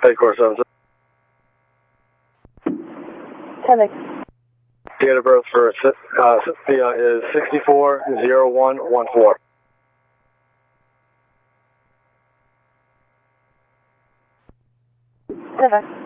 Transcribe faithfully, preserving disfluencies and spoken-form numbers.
Headquarters seven. Perfect. Date of birth for uh, Cynthia is sixty-four oh one one four. Perfect.